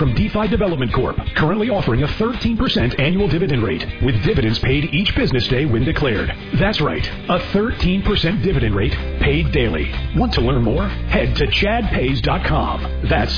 from DeFi Development Corp. Currently offering a 13% annual dividend rate with dividends paid each business day when declared. That's right, a 13% dividend rate paid daily. Want to learn more? Head to chadpays.com. That's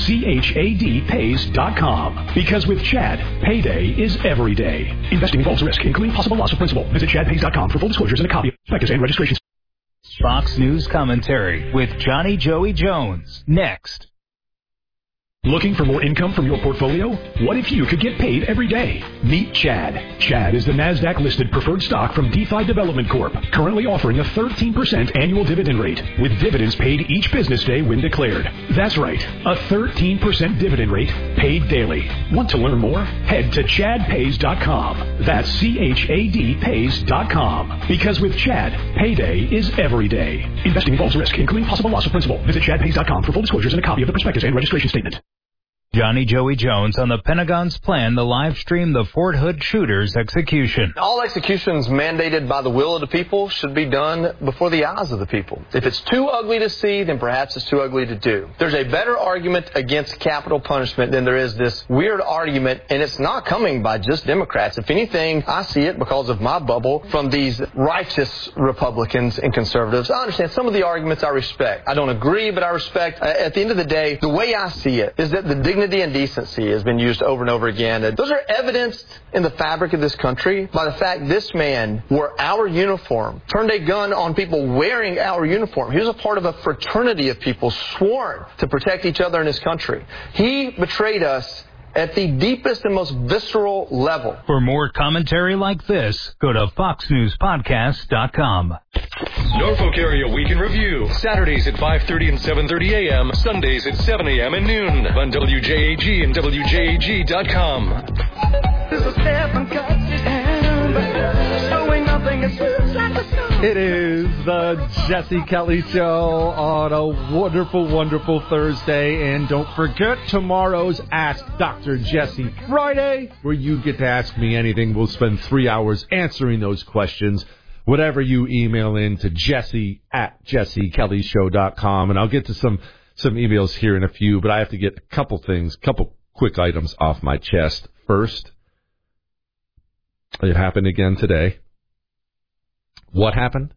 CHAD Pays.com. Because with Chad, payday is every day. Investing involves risk, including possible loss of principal. Visit chadpays.com for full disclosures and a copy of prospectus and registration. Fox News commentary with Johnny Joey Jones. Next. Looking for more income from your portfolio? What if you could get paid every day? Meet Chad. Chad is the NASDAQ-listed preferred stock from DeFi Development Corp. Currently offering a 13% annual dividend rate with dividends paid each business day when declared. That's right, a 13% dividend rate paid daily. Want to learn more? Head to chadpays.com. That's CHAD Pays.com. Because with Chad, payday is every day. Investing involves risk, including possible loss of principal. Visit chadpays.com for full disclosures and a copy of the prospectus and registration statement. Johnny Joey Jones on the Pentagon's plan to live stream the Fort Hood shooter's execution. All executions mandated by the will of the people should be done before the eyes of the people. If it's too ugly to see, then perhaps it's too ugly to do. There's a better argument against capital punishment than there is this weird argument, and it's not coming by just Democrats. If anything, I see it because of my bubble from these righteous Republicans and conservatives. I understand some of the arguments I respect. I don't agree, but I respect. At the end of the day, the way I see it is that the dignity and decency has been used over and over again. Those are evidenced in the fabric of this country by the fact this man wore our uniform, turned a gun on people wearing our uniform. He was a part of a fraternity of people sworn to protect each other in this country. He betrayed us at the deepest and most visceral level. For more commentary like this, go to foxnewspodcast.com. Norfolk Area Week in Review. Saturdays at 5:30 and 7:30 a.m. Sundays at 7 a.m. and noon on WJAG and WJAG.com. It is the Jesse Kelly Show on a wonderful, wonderful Thursday. And don't forget tomorrow's Ask Dr. Jesse Friday, where you get to ask me anything. We'll spend 3 hours answering those questions. Whatever you email in to Jesse at jessekellyshow.com. And I'll get to some emails here in a few, but I have to get a couple quick items off my chest. First, it happened again today. What happened?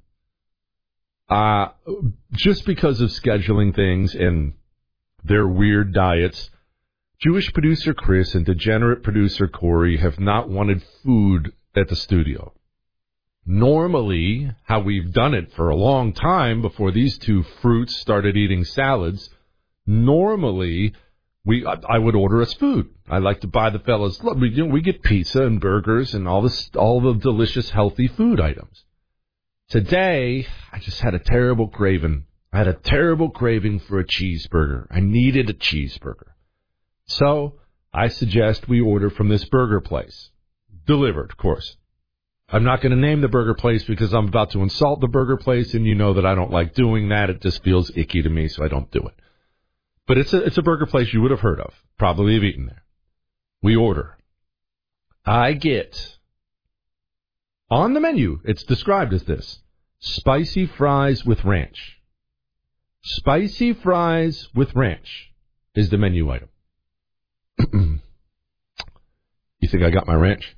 Just because of scheduling things and their weird diets, Jewish producer Chris and degenerate producer Corey have not wanted food at the studio. Normally, how we've done it for a long time before these two fruits started eating salads, normally I would order us food. I like to buy the fellas. Look, we get pizza and burgers and all the delicious, healthy food items. Today, I just had a terrible craving. I had a terrible craving for a cheeseburger. I needed a cheeseburger. So I suggest we order from this burger place. Delivered, of course. I'm not going to name the burger place because I'm about to insult the burger place, and you know that I don't like doing that. It just feels icky to me, so I don't do it. But it's a burger place you would have heard of. Probably have eaten there. We order. I get... On the menu, it's described as this: spicy fries with ranch. Spicy fries with ranch is the menu item. You think I got my ranch?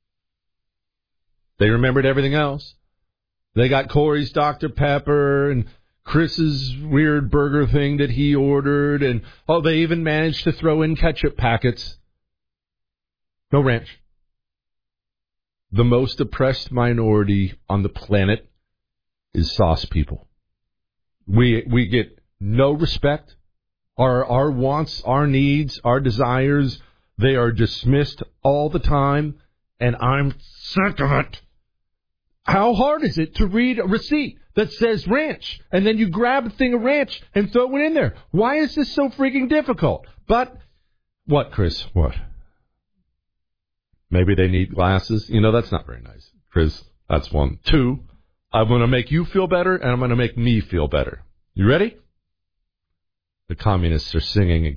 They remembered everything else. They got Corey's Dr. Pepper and Chris's weird burger thing that he ordered, and they even managed to throw in ketchup packets. No ranch. The most oppressed minority on the planet is sauce people. We get no respect. Our wants, our needs, our desires, they are dismissed all the time, and I'm sick of it. How hard is it to read a receipt that says ranch, and then you grab a thing of ranch and throw it in there? Why is this so freaking difficult? But, what, Chris? What? Maybe they need glasses. You know, that's not very nice. Chris, that's one. Two, I'm going to make you feel better, and I'm going to make me feel better. You ready? The communists are singing